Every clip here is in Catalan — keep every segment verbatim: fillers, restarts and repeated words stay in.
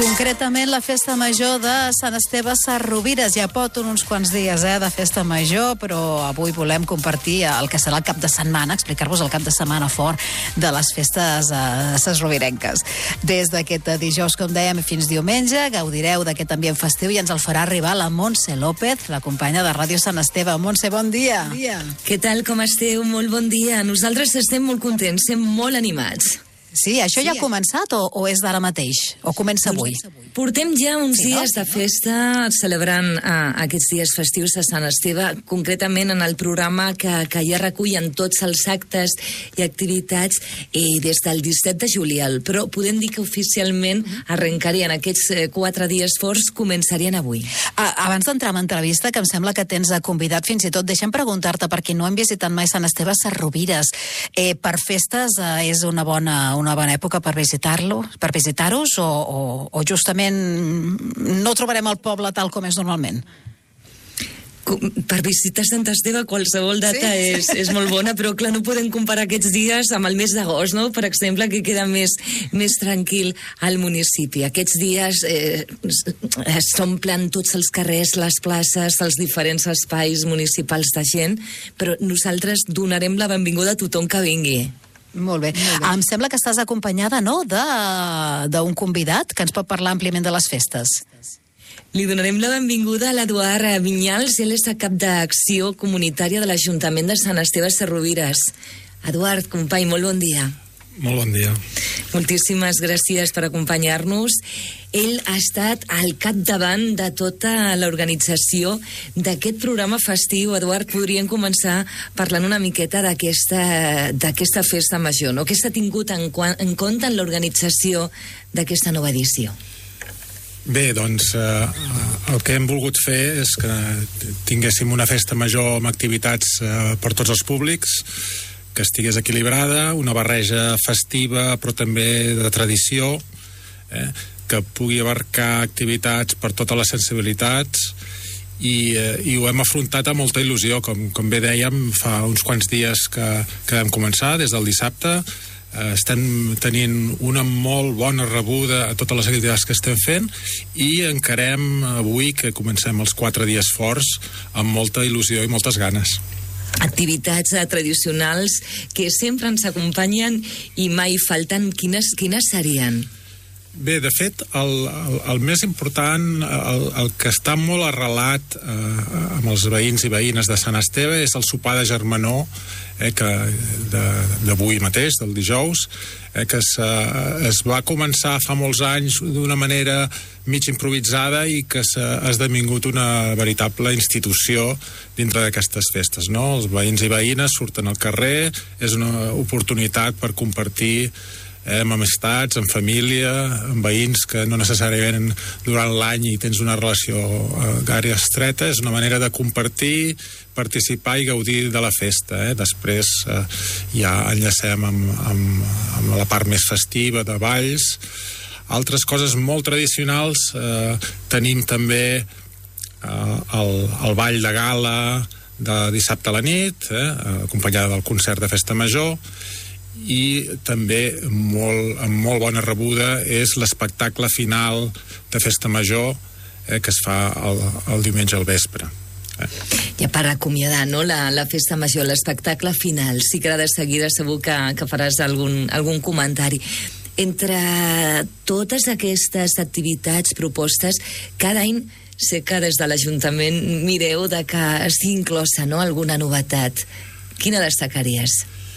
Concretament la festa major de Sant Esteve Sesrovires. Ja pot uns quants dies eh, de festa major, però avui volem compartir el que serà el cap de setmana, explicar-vos el cap de setmana fort de les festes eh, sesrovirenques. Des d'aquest dijous, com dèiem, fins diumenge, gaudireu d'aquest ambient festiu i ens el farà arribar la Montse López, la companya de Ràdio Sant Esteve. Montse, bon dia. Bon dia. Què tal, com esteu? Molt bon dia. Nosaltres estem molt contents, estem molt animats. Sí, això sí, ja ha començat o, o és d'ara mateix? O comença avui? Portem ja uns sí, dies no? de festa celebrant uh, aquests dies festius a Sant Esteve, concretament en el programa que, que ja recullen tots els actes i activitats i des del disset de juliol, però podem dir que oficialment arrencarien aquests eh, quatre dies forts, començarien avui. Ah, abans d'entrar en entrevista, que em sembla que tens convidat fins i tot, deixa'm preguntar-te, per qui no hem visitat mai Sant Esteve Sesrovires, eh, per festes eh, és una bona una bona època per visitar-lo, per visitar-us o, o, o justament no trobarem el poble tal com és normalment? Per visitar Sant Esteve qualsevol data sí? és, és molt bona, però clar, no podem comparar aquests dies amb el mes d'agost, no? Per exemple, que queda més, més tranquil al municipi. Aquests dies eh, s'omplen tots els carrers, les places, els diferents espais municipals de gent, però nosaltres donarem la benvinguda a tothom que vingui. Molt bé. Molt bé. Em sembla que estàs acompanyada, no?, d'un convidat que ens pot parlar àmpliament de les festes. Li donarem la benvinguda a l'Eduard Vinyals, ell és el cap d'acció comunitària de l'Ajuntament de Sant Esteve Sesrovires. Eduard, company, molt bon dia. Molt bon dia. Moltíssimes gràcies per acompanyar-nos. Ell ha estat al capdavant de tota l'organització d'aquest programa festiu. Eduard, podríem començar parlant una miqueta d'aquesta d'aquesta festa major, no? Què s'ha tingut en, en compte en l'organització d'aquesta nova edició? Bé, doncs eh, el que hem volgut fer és que tinguéssim una festa major amb activitats eh, per tots els públics, que estigués equilibrada, una barreja festiva però també de tradició, eh, que pugui abarcar activitats per totes les sensibilitats i, eh, i ho hem afrontat amb molta il·lusió, com, com bé dèiem, fa uns quants dies que, que vam començar, des del dissabte. Eh, estem tenint una molt bona rebuda a totes les activitats que estem fent i encarem avui, que comencem els quatre dies forts, amb molta il·lusió i moltes ganes. Activitats eh, tradicionals que sempre ens acompanyen i mai falten. Quines, quines serien? Bé, de fet, el, el, el més important, el, el que està molt arrelat eh, amb els veïns i veïnes de Sant Esteve és el sopar de germanor, eh, que d'avui mateix, del dijous, eh, que es, eh, es va començar fa molts anys d'una manera mig improvisada i que s'ha esdevingut una veritable institució dintre d'aquestes festes, no? Els veïns i veïnes surten al carrer, és una oportunitat per compartir eh, amb amistats, amb família, amb veïns que no necessàriament durant l'any hi tens una relació eh, gaire estreta, és una manera de compartir, participar i gaudir de la festa. Eh? Després eh, ja enllacem amb, amb, amb la part més festiva de balls. Altres coses molt tradicionals, eh, tenim també eh, el, el ball de gala de dissabte a la nit, eh, acompanyada del concert de festa major, i també molt, amb molt bona rebuda és l'espectacle final de festa major eh, que es fa el, el diumenge al vespre. Eh. Ja per acomiadar, no?, la, la festa major, l'espectacle final. Sí que de seguida segur que, que faràs algun, algun comentari. Entre totes aquestes activitats propostes, cada any sé que des de l'Ajuntament mireu de que estigui inclosa, no?, alguna novetat. Quina destacaries?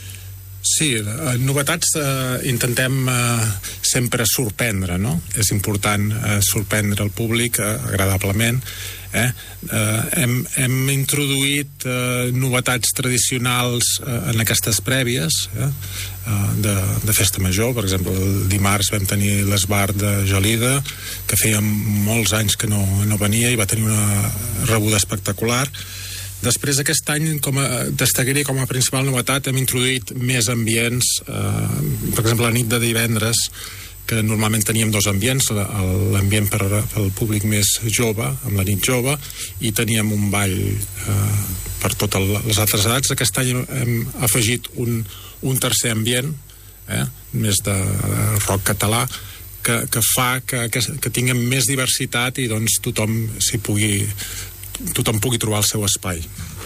Sí, eh, novetats eh, intentem eh, sempre sorprendre, no? És important eh, sorprendre el públic eh, agradablement. Eh? Eh, hem, hem introduït eh, novetats tradicionals eh, en aquestes prèvies eh? Eh, de, de festa major. Per exemple, el dimarts vam tenir l'esbar de Gelida, que feia molts anys que no, no venia i va tenir una rebuda espectacular. Després, aquest any, com a, destacaria com a principal novetat, hem introduït més ambients, eh, per exemple, la nit de divendres, que normalment teníem dos ambients, l'ambient per al públic més jove, amb la nit jove, i teníem un ball eh, per totes les altres edats. Aquest any hem afegit un, un tercer ambient, eh, més de rock català, que, que fa que, que, que tinguem més diversitat i doncs tothom s'hi pugui tothom pugui trobar el seu espai.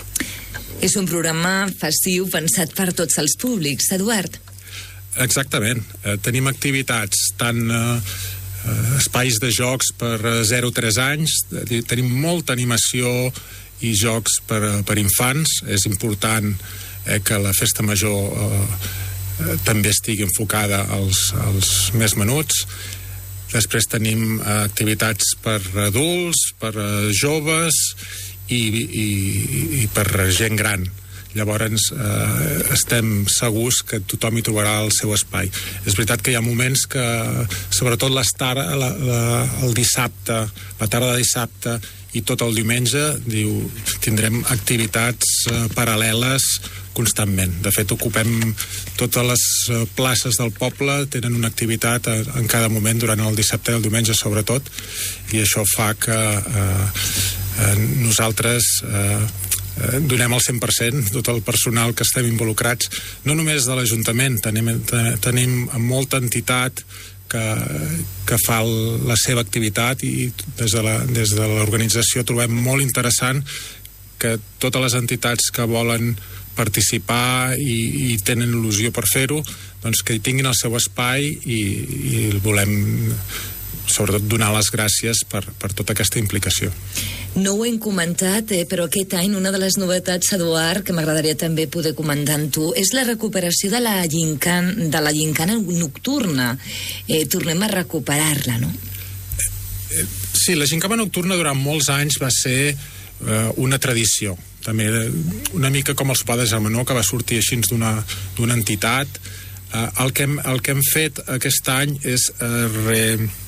És un programa festiu pensat per tots els públics, Eduard. Exactament. Eh, tenim activitats tant eh, espais de jocs per zero a tres anys, tenim molta animació i jocs per, per infants. És important eh, que la festa major eh, eh, també estigui enfocada als, als més menuts. Després tenim eh, activitats per adults, per eh, joves i, i, i per gent gran. Llavors eh, estem segurs que tothom hi trobarà el seu espai. És veritat que hi ha moments que, sobretot les tar- la, la, el dissabte, la tarda de dissabte i tot el diumenge, diu, tindrem activitats eh, paral·leles constantment. De fet, ocupem totes les eh, places del poble, tenen una activitat eh, en cada moment, durant el dissabte i el diumenge sobretot, i això fa que eh, eh, nosaltres eh, donem el cent per cent, tot el personal que estem involucrats, no només de l'Ajuntament, tenim, tenim molta entitat que, que fa el, la seva activitat, i des de la, des de l'organització trobem molt interessant que totes les entitats que volen participar i, i tenen il·lusió per fer-ho, doncs que hi tinguin el seu espai i, i volem sobretot donar les gràcies per, per tota aquesta implicació. No ho hem comentat, eh, però aquest any una de les novetats, Eduard, que m'agradaria també poder comentar amb tu, és la recuperació de la gincana, de la gincana nocturna. Eh, tornem a recuperar-la, no? Eh, sí, la gincana nocturna durant molts anys va ser eh, una tradició. També una mica com el sopar de germanor, que va sortir així d'una, d'una entitat. Eh, el, que hem, el que hem fet aquest any és eh, re...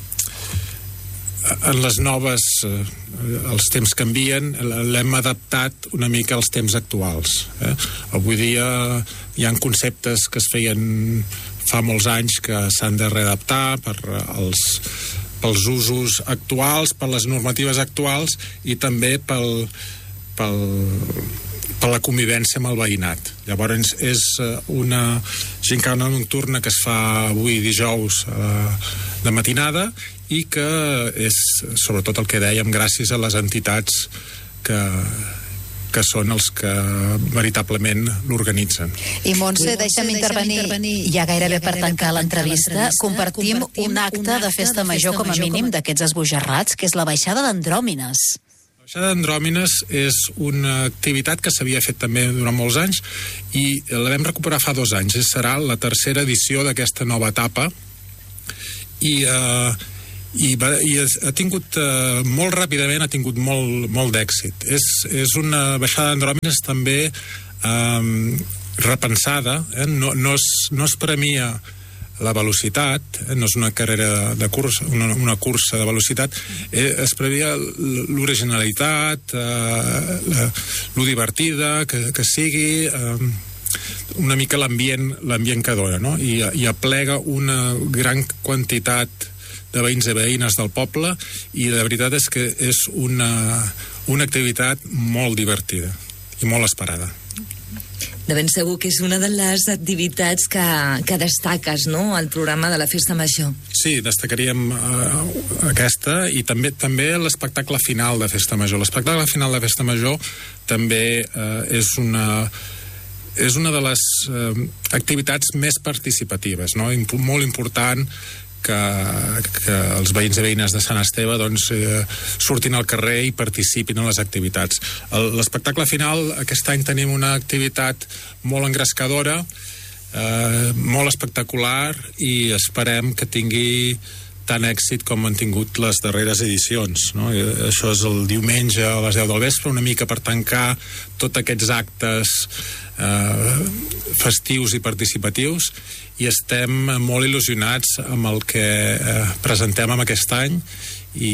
en les noves, eh, els temps canvien, l'hem adaptat una mica als temps actuals. Eh? Avui dia hi ha conceptes que es feien fa molts anys que s'han de readaptar per als, pels usos actuals, per les normatives actuals i també pel, pel, per la convivència amb el veïnat. Llavors és una gincana nocturna que es fa avui dijous eh, de matinada i que és, sobretot el que dèiem, gràcies a les entitats que, que són els que veritablement l'organitzen. I Montse, deixa'm intervenir, ja gairebé per tancar l'entrevista, compartim un acte de festa major com a mínim d'aquests esbojarrats, que és la baixada d'Andròmines. La baixada d'Andròmines és una activitat que s'havia fet també durant molts anys i la vam recuperar fa dos anys. Serà la tercera edició d'aquesta nova etapa i eh, i, va, i ha tingut eh, molt ràpidament ha tingut molt, molt d'èxit. És, és una baixada d'Andròmines també eh, repensada, eh? no, no, es, no es premia la velocitat, eh? No és una carrera de cursa, una, una cursa de velocitat, eh, es premia l'originalitat, eh, lo divertida que, que sigui, eh, una mica l'ambient l'ambient que dona, no? I, i aplega una gran quantitat de veïns i veïnes del poble i la veritat és que és una, una activitat molt divertida i molt esperada. De ben segur que és una de les activitats que, que destaques, no?, al programa de la Festa Major. Sí, destacaríem uh, aquesta i també també l'espectacle final de Festa Major. L'espectacle final de Festa Major també uh, és una és una de les uh, activitats més participatives, no? Imp- molt important que, que els veïns i veïnes de Sant Esteve doncs, eh, surtin al carrer i participin en les activitats. El, l'espectacle final, aquest any tenim una activitat molt engrescadora, eh, molt espectacular i esperem que tingui tant èxit com han tingut les darreres edicions, no? I això és el diumenge a les deu del vespre, una mica per tancar tots aquests actes eh, festius i participatius, i estem molt il·lusionats amb el que eh, presentem amb aquest any i,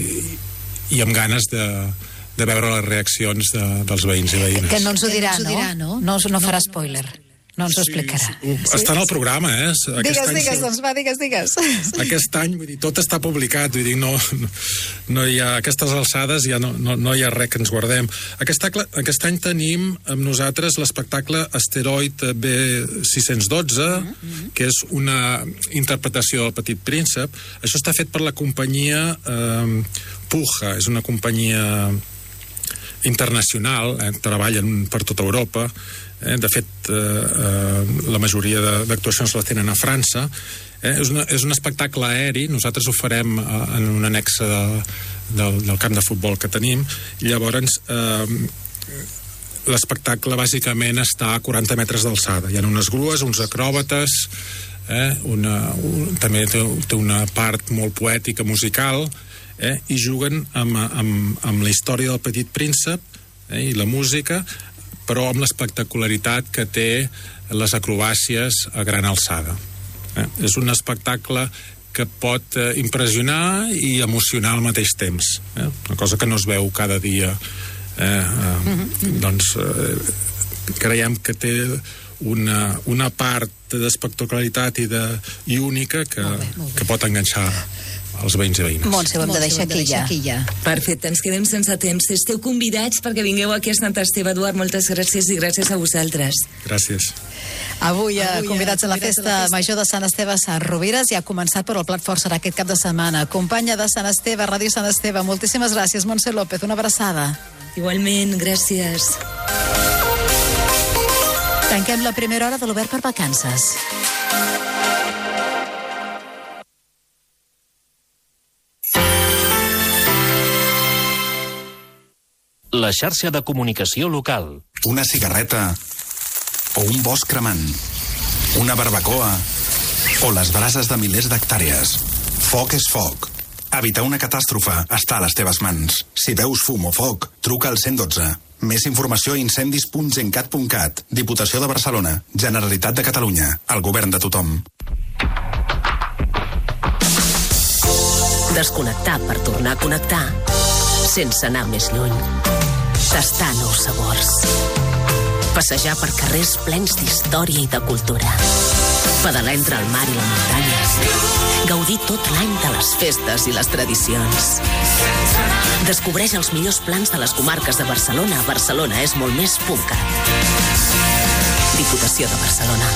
i amb ganes de, de veure les reaccions de, dels veïns i veïnes. Que no ens ho dirà, no? No, no, no farà spoiler. no ens ho explicarà. Sí, sí. Està en el programa, eh? Aquest digues, any, digues, doncs va, digues, digues. Aquest any, vull dir, tot està publicat, vull dir, no, no, no hi ha, aquestes alçades ja no, no, no hi ha res que ens guardem. Aquest, aquest any tenim amb nosaltres l'espectacle Asteroid B sis-cents dotze, mm-hmm. que és una interpretació del Petit Príncep. Això està fet per la companyia eh, Puja, és una companyia internacional, eh, treballen per tota Europa. Eh, de fet, eh, eh, la majoria d'actuacions les tenen a França. Eh, és, una, és un espectacle aeri, nosaltres ho farem eh, en un annexe de, del, del camp de futbol que tenim. Llavors, eh, l'espectacle bàsicament està a quaranta metres d'alçada. Hi ha unes grues, uns acròbates, eh, una, un, també té, té una part molt poètica, musical, eh, i juguen amb, amb, amb la història del Petit Príncep eh, i la música, però amb l'espectacularitat que té les acrobàcies a gran alçada. Eh? És un espectacle que pot eh, impressionar i emocionar al mateix temps. Eh? Una cosa que no es veu cada dia. Eh? Eh, mm-hmm. Doncs eh, creiem que té una, una part d'espectacularitat i, de, i única que, molt bé, molt bé. que pot enganxar els veïns i veïnes. Montse, ho hem de deixar aquí ja. aquí ja. Perfecte, ens quedem sense temps. Esteu convidats perquè vingueu aquí a Sant Esteve. Eduard, moltes gràcies i gràcies a vosaltres. Gràcies. Avui, Avui convidats a la festa, a la festa major de Sant Esteve a Rovires, ja ha començat, però el plat fort serà aquest cap de setmana. Companya de Sant Esteve, Ràdio Sant Esteve, moltíssimes gràcies. Montse López, una abraçada. Igualment, gràcies. Tanquem la primera hora de l'Obert per Vacances. La xarxa de comunicació local. Una cigarreta o un bosc cremant. Una barbacoa o les brases de milers d'hectàrees. Foc és foc. Evitar una catàstrofe està a les teves mans. Si veus fum o foc, truca al cent dotze. Més informació a incendis punt gencat punt cat. Diputació de Barcelona. Generalitat de Catalunya. El govern de tothom. Desconnectar per tornar a connectar sense anar més lluny. Tastar nous sabors. Passejar per carrers plens d'història i de cultura. Pedalar entre el mar i la muntanya. Gaudir tot l'any de les festes i les tradicions. Descobreix els millors plans de les comarques de Barcelona. Barcelona és molt més punt cat. Diputació de Barcelona.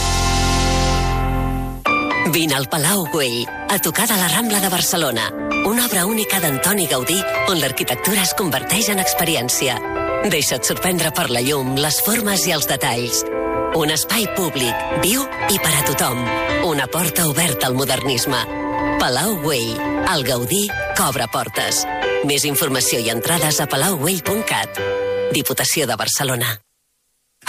Vine al Palau Güell, a tocar de la Rambla de Barcelona. Una obra única d'Antoni Gaudí, on l'arquitectura es converteix en experiència. Deixa't sorprendre per la llum, les formes i els detalls. Un espai públic, viu i per a tothom. Una porta oberta al modernisme. Palau Güell, el Gaudí que obre portes. Més informació i entrades a palau güell punt cat. Diputació de Barcelona.